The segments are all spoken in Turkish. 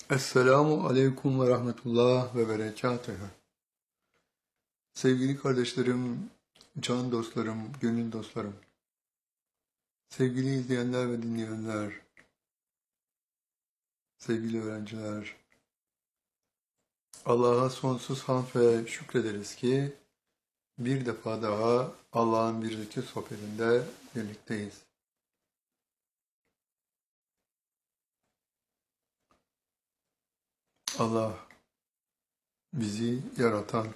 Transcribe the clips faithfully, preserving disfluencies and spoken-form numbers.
Esselamu Aleyküm ve Rahmetullah ve Berekatühü. Sevgili kardeşlerim, can dostlarım, gönül dostlarım, sevgili izleyenler ve dinleyenler, sevgili öğrenciler, Allah'a sonsuz hamd ve şükrederiz ki bir defa daha Allah'ın bir zikir sohbetinde birlikteyiz. Allah bizi yaratan,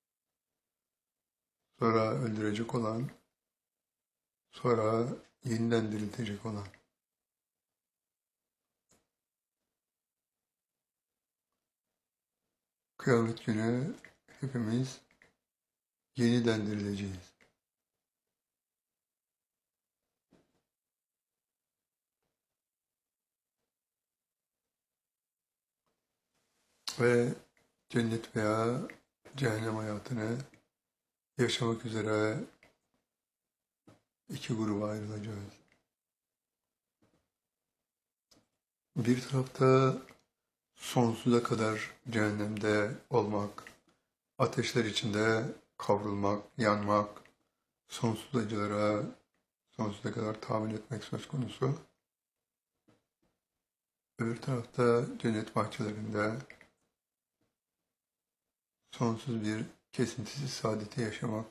sonra öldürecek olan, sonra yeniden diriltecek olan, kıyamet günü hepimiz yeniden dirileceğiz. Ve cennet veya cehennem hayatını yaşamak üzere iki gruba ayrılacağız. Bir tarafta sonsuza kadar cehennemde olmak, ateşler içinde kavrulmak, yanmak, sonsuz acılara sonsuza kadar tahammül etmek söz konusu. Öbür tarafta cennet bahçelerinde sonsuz bir kesintisiz saadeti yaşamak.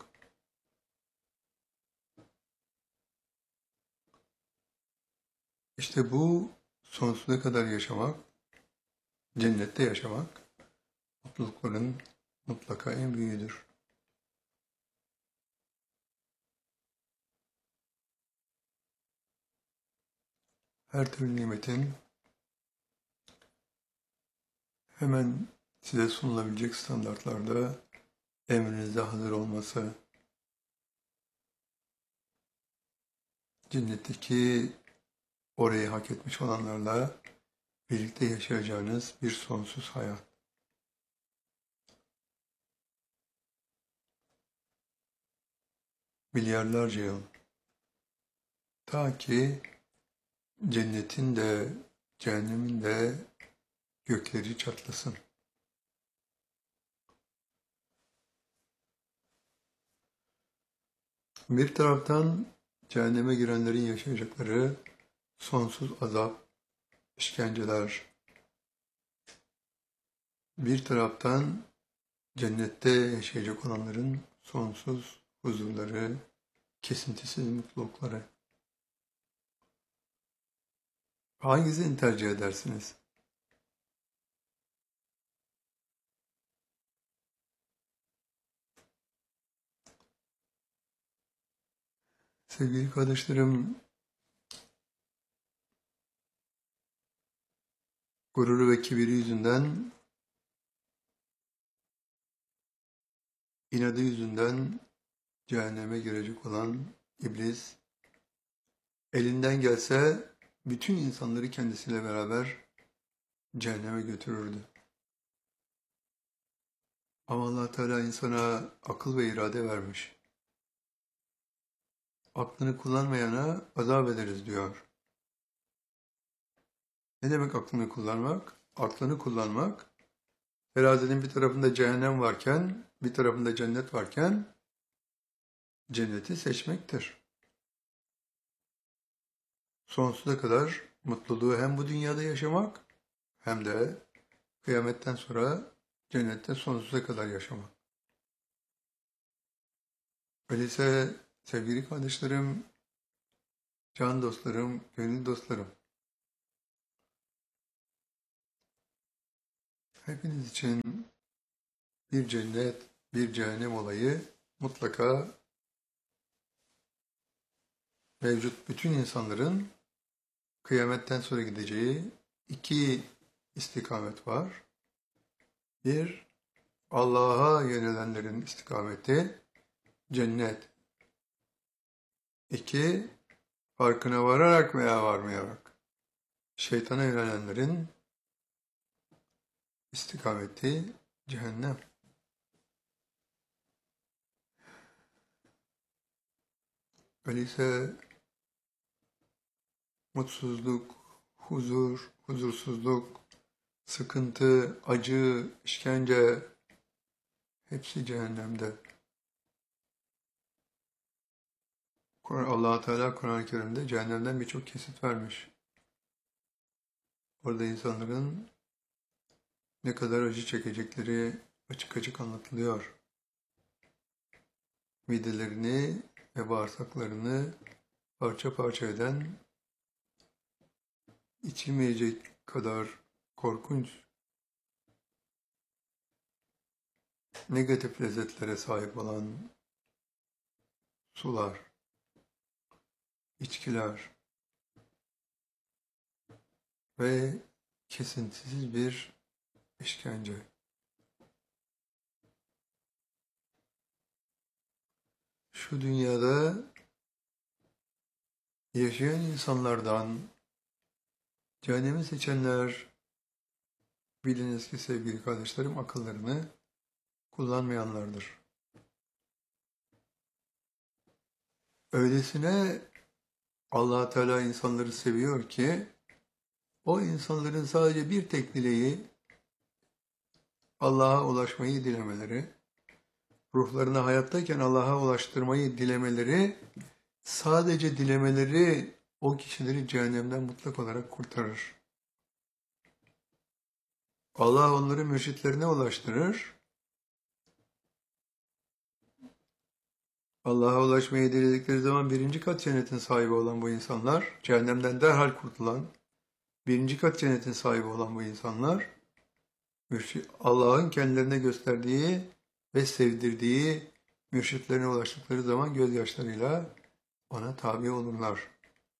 İşte bu sonsuza kadar yaşamak, cennette yaşamak, mutlulukların mutlaka en büyüğüdür. Her türlü nimetin hemen size sunulabilecek standartlarda emrinizde hazır olması, cennetteki orayı hak etmiş olanlarla birlikte yaşayacağınız bir sonsuz hayat. Milyarlarca yıl. Ta ki cennetin de cehennemin de gökleri çatlasın. Bir taraftan cehenneme girenlerin yaşayacakları sonsuz azap, işkenceler. Bir taraftan cennette yaşayacak olanların sonsuz huzurları, kesintisiz mutlulukları. Hangisini tercih edersiniz? Sevgili kardeşlerim, gururu ve kibiri yüzünden, inadı yüzünden cehenneme girecek olan iblis, elinden gelse bütün insanları kendisiyle beraber cehenneme götürürdü. Ama Allah Teala insana akıl ve irade vermiş. Aklını kullanmayana azap ederiz diyor. Ne demek aklını kullanmak? Aklını kullanmak, terazenin bir tarafında cehennem varken, bir tarafında cennet varken, cenneti seçmektir. Sonsuza kadar mutluluğu hem bu dünyada yaşamak, hem de kıyametten sonra cennette sonsuza kadar yaşamak. Öyleyse sevgili kardeşlerim, can dostlarım, gönül dostlarım, hepiniz için bir cennet, bir cehennem olayı mutlaka mevcut bütün insanların kıyametten sonra gideceği iki istikamet var. Bir, Allah'a yönelenlerin istikameti cennet. İki, farkına vararak veya varmayarak şeytana yönelenlerin istikameti cehennem. Öyleyse mutsuzluk, huzur, huzursuzluk, sıkıntı, acı, işkence hepsi cehennemde. Allah Teala Kur'an-ı Kerim'de cehennemden birçok kesit vermiş. Orada insanların ne kadar acı çekecekleri açık açık anlatılıyor. Midelerini ve bağırsaklarını parça parça eden, içilmeyecek kadar korkunç, negatif lezzetlere sahip olan sular, içkiler ve kesintisiz bir işkence. Şu dünyada yaşayan insanlardan cehennemi seçenler, biliniz ki sevgili kardeşlerim, akıllarını kullanmayanlardır. Öylesine Allah Teala insanları seviyor ki o insanların sadece bir tek dileği Allah'a ulaşmayı dilemeleri, ruhlarını hayattayken Allah'a ulaştırmayı dilemeleri, sadece dilemeleri o kişileri cehennemden mutlak olarak kurtarır. Allah onları mürşitlerine ulaştırır. Allah'a ulaşmayı diledikleri zaman birinci kat cennetin sahibi olan bu insanlar, cehennemden derhal kurtulan, birinci kat cennetin sahibi olan bu insanlar, Allah'ın kendilerine gösterdiği ve sevdirdiği mürşitlerine ulaştıkları zaman gözyaşlarıyla ona tabi olurlar.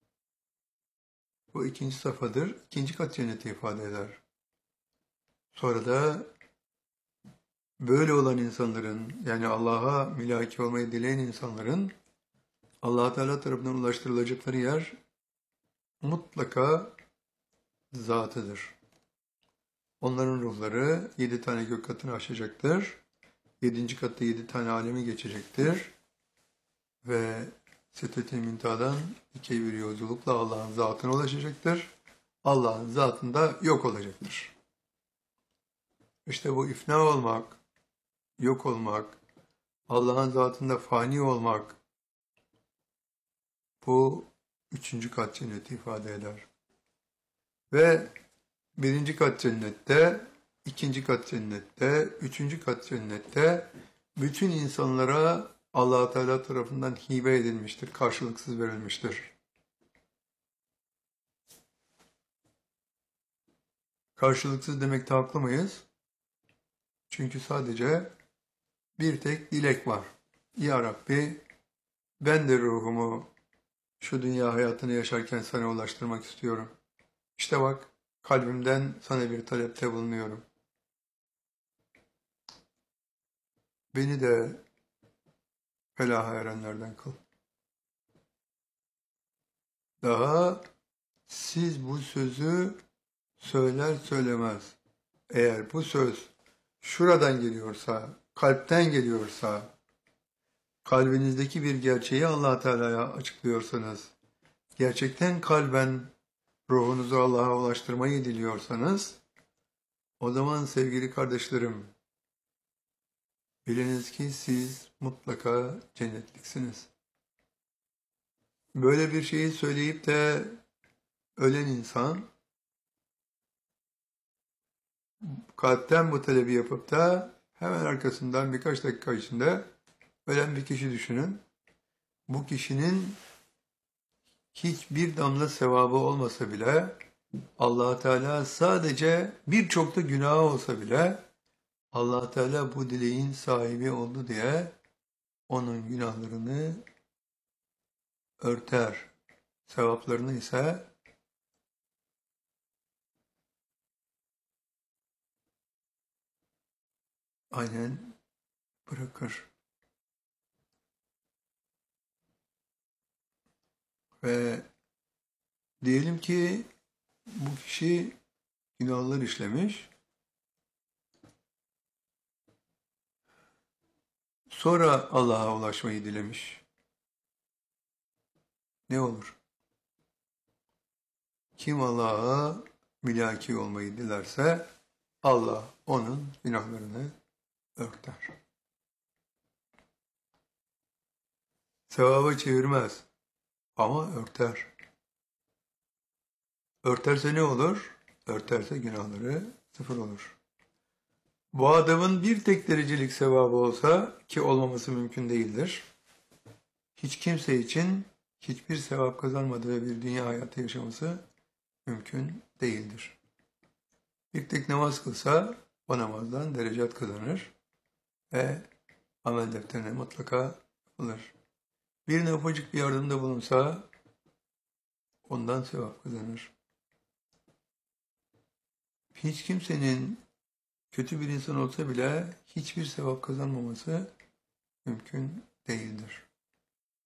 Bu ikinci safhadır. İkinci kat cenneti ifade eder. Sonra da böyle olan insanların, yani Allah'a mülaki olmayı dileyen insanların Allah Teala tarafından ulaştırılacakları yer mutlaka zatıdır. Onların ruhları yedi tane gök katını aşacaktır. Yedinci katta yedi tane alemi geçecektir. Ve Sidret-i Müntaha'dan iki bir yolculukla Allah'ın zatına ulaşacaktır. Allah'ın zatında yok olacaktır. İşte bu ifna olmak, yok olmak, Allah'ın zatında fani olmak, bu üçüncü kat cenneti ifade eder. Ve birinci kat cennette, ikinci kat cennette, üçüncü kat cennette bütün insanlara Allah Teala tarafından hibe edilmiştir, karşılıksız verilmiştir. Karşılıksız demekte haklı mıyız? Çünkü sadece bir tek dilek var. Ya Rabbi, ben de ruhumu şu dünya hayatını yaşarken sana ulaştırmak istiyorum. İşte bak, kalbimden sana bir talepte bulunuyorum. Beni de felaha erenlerden kıl. Daha siz bu sözü söyler söylemez, eğer bu söz şuradan geliyorsa, kalpten geliyorsa, kalbinizdeki bir gerçeği Allah Teala'ya açıklıyorsanız, gerçekten kalben ruhunuzu Allah'a ulaştırmayı diliyorsanız, o zaman sevgili kardeşlerim, biliniz ki siz mutlaka cennetliksiniz. Böyle bir şeyi söyleyip de ölen insan, kalpten bu talebi yapıp da hemen arkasından birkaç dakika içinde ölen bir kişi düşünün. Bu kişinin hiçbir damla sevabı olmasa bile, Allah Teala sadece birçok da günahı olsa bile, Allah Teala bu dileğin sahibi oldu diye onun günahlarını örter. Sevaplarını ise aynen bırakır. Ve diyelim ki bu kişi günahlar işlemiş, sonra Allah'a ulaşmayı dilemiş. Ne olur? Kim Allah'a mülaki olmayı dilerse Allah onun günahlarını örter. Sevaba çevirmez ama örter. Örterse ne olur? Örterse günahları sıfır olur. Bu adamın bir tek derecelik sevabı olsa, ki olmaması mümkün değildir, hiç kimse için hiçbir sevap kazanmadığı bir dünya hayatı yaşaması mümkün değildir. Bir tek namaz kılsa o namazdan derecat kazanır ve amel defterine mutlaka yapılır. Birine ufacık bir yardımda bulunsa ondan sevap kazanır. Hiç kimsenin kötü bir insan olsa bile hiçbir sevap kazanmaması mümkün değildir.